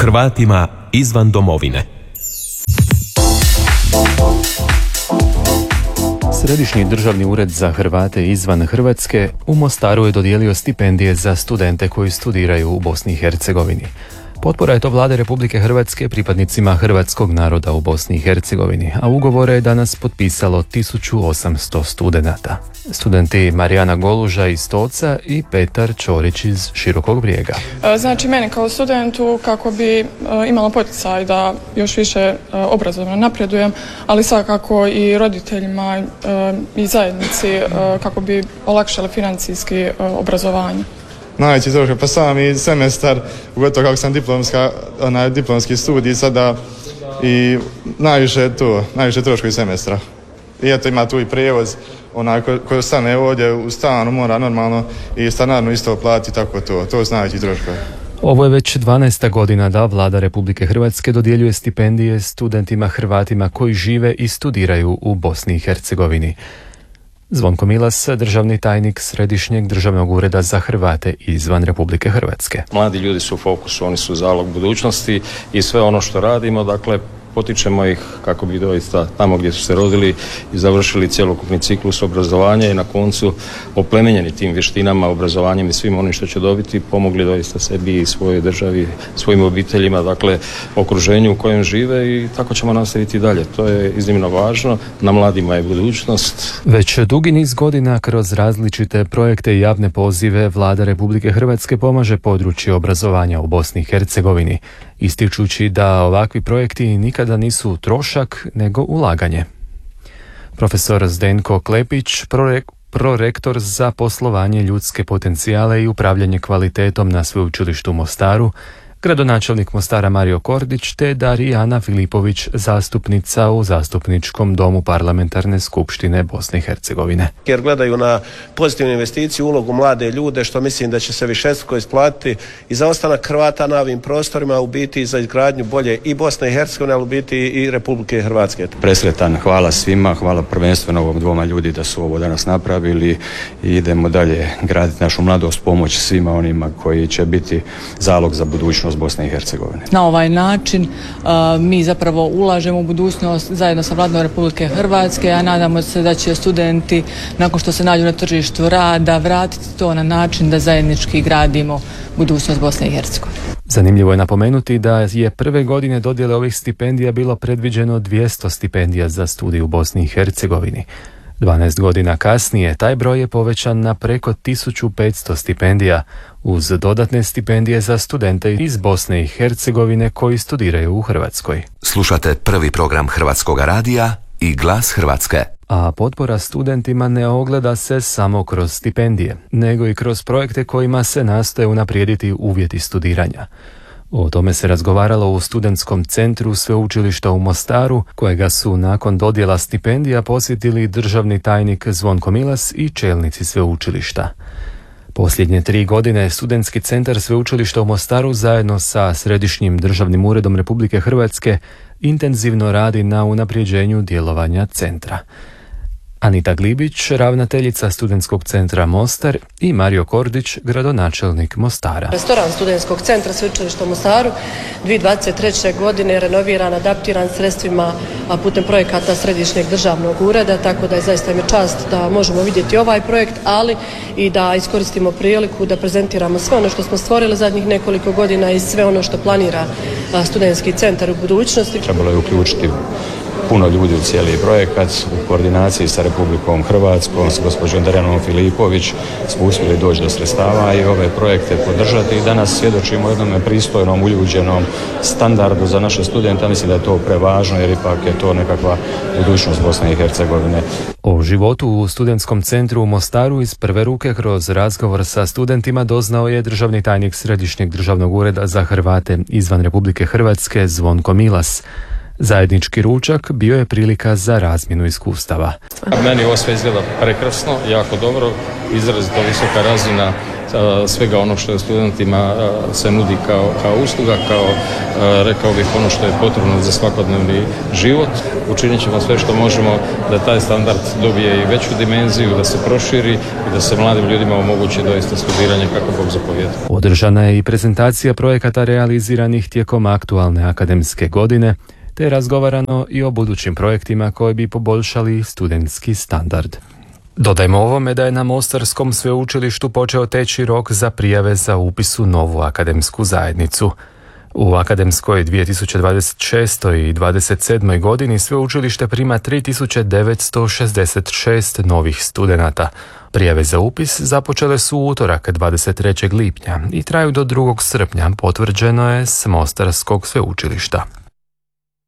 Hrvatima izvan domovine. Središnji državni ured za Hrvate izvan Hrvatske u Mostaru je dodijelio stipendije za studente koji studiraju u Bosni i Hercegovini. Potpora je to Vlade Republike Hrvatske pripadnicima hrvatskog naroda u Bosni i Hercegovini, a ugovore je danas potpisalo 1800 studenata. Studenti Marijana Goluža iz Stoca i Petar Čorić iz Širokog Brijega. Znači, meni kao studentu, kako bi imala poticaj da još više obrazovno napredujem, ali svakako i roditeljima i zajednici kako bi olakšali financijski obrazovanje. Najveći trošak, pa sami semestar, ugotovo kako sam diplomski studij sada i najviše troškovi semestra. I eto, ima tu i prijevoz, onaj koji ostane ovdje u stanu mora normalno i stanarnu isto plati, tako to su najveći troškovi. Ovo je već 12. godina da Vlada Republike Hrvatske dodjeljuje stipendije studentima Hrvatima koji žive i studiraju u Bosni i Hercegovini. Zvonko Milas, državni tajnik Središnjeg državnog ureda za Hrvate izvan Republike Hrvatske. Mladi ljudi su u fokusu, oni su zalog budućnosti i sve ono što radimo, dakle, potičemo ih kako bi doista tamo gdje su se rodili i završili cjelokupni ciklus obrazovanja i na koncu oplemenjeni tim vještinama, obrazovanjem i svim onim što će dobiti, pomogli doista sebi i svojoj državi, svojim obiteljima, dakle okruženju u kojem žive i tako ćemo nastaviti dalje. To je iznimno važno, na mladima je budućnost. Već dugi niz godina kroz različite projekte i javne pozive Vlada Republike Hrvatske pomaže područje obrazovanja u Bosni i Hercegovini, ističući da ovakvi projekti nikada nisu trošak, nego ulaganje. Profesor Zdenko Klepić, prorektor za poslovanje, ljudske potencijale i upravljanje kvalitetom na Sveučilištu u Mostaru, gradonačelnik Mostara Mario Kordić te Darijana Filipović, zastupnica u Zastupničkom domu Parlamentarne skupštine Bosne i Hercegovine. Jer gledaju na pozitivnu investiciju, ulogu mlade ljude, što mislim da će se višestruko isplatiti i za ostanak Hrvata na ovim prostorima, u biti za izgradnju bolje i Bosne i Hercegovine, ali u biti i Republike Hrvatske. Presretan, hvala svima, hvala prvenstveno ovom dvoma ljudi da su ovo danas napravili i idemo dalje graditi našu mladost, pomoć svima onima koji će biti zalog za budućnost Bosne i Hercegovine. Na ovaj način mi zapravo ulažemo u budućnost zajedno sa Vladom Republike Hrvatske, a nadamo se da će studenti nakon što se nađu na tržištu rada vratiti to na način da zajednički gradimo budućnost Bosne i Hercegovine. Zanimljivo je napomenuti da je prve godine dodjele ovih stipendija bilo predviđeno 200 stipendija za studij u Bosni i Hercegovini. 12 godina kasnije taj broj je povećan na preko 1500 stipendija uz dodatne stipendije za studente iz Bosne i Hercegovine koji studiraju u Hrvatskoj. Slušate prvi program Hrvatskog radija i Glas Hrvatske. A potpora studentima ne ogleda se samo kroz stipendije, nego i kroz projekte kojima se nastoje unaprijediti uvjeti studiranja. O tome se razgovaralo u Studentskom centru Sveučilišta u Mostaru, kojega su nakon dodjela stipendija posjetili državni tajnik Zvonko Milas i čelnici sveučilišta. Posljednje 3 godine Studentski centar Sveučilišta u Mostaru zajedno sa Središnjim državnim uredom Republike Hrvatske intenzivno radi na unaprijeđenju djelovanja centra. Anita Glibić, ravnateljica Studentskog centra Mostar i Mario Kordić, gradonačelnik Mostara. Restoran Studentskog centra Sveučilišta u Mostaru 2023. godine je renoviran, adaptiran sredstvima putem projekata Središnjeg državnog ureda, tako da je zaista mi čast da možemo vidjeti ovaj projekt, ali i da iskoristimo priliku da prezentiramo sve ono što smo stvorili zadnjih nekoliko godina i sve ono što planira Studentski centar u budućnosti. Trebalo je uključiti puno ljudi u cijeli projekat. U koordinaciji sa Republikom Hrvatskom, s gospođom Darijanom Filipović smo uspjeli doći do sredstava i ove projekte podržati i danas svjedočimo jednom pristojnom, uljuđenom standardu za naše studente. Mislim da je to prevažno jer ipak je to nekakva budućnost Bosne i Hercegovine. O životu u Studentskom centru u Mostaru iz prve ruke kroz razgovor sa studentima doznao je državni tajnik Središnjeg državnog ureda za Hrvate izvan Republike Hrvatske Zvonko Milas. Zajednički ručak bio je prilika za razmjenu iskustava. Meni ovo sve izgleda prekrasno, jako dobro, izrazito visoka razina svega ono što je studentima se nudi kao usluga, kao rekao bih ono što je potrebno za svakodnevni život. Učinit ćemo sve što možemo da taj standard dobije i veću dimenziju, da se proširi i da se mladim ljudima omogući doista studiranje kako Bog zapovijeda. Održana je i prezentacija projekata realiziranih tijekom aktualne akademske godine, te je razgovarano i o budućim projektima koji bi poboljšali studentski standard. Dodajmo ovome da je na Mostarskom sveučilištu počeo teći rok za prijave za upis u novu akademsku zajednicu. U akademskoj 2026. i 2027. godini sveučilište prima 3966 novih studenata. Prijave za upis započele su u utorak 23. lipnja i traju do 2. srpnja, potvrđeno je s Mostarskog sveučilišta.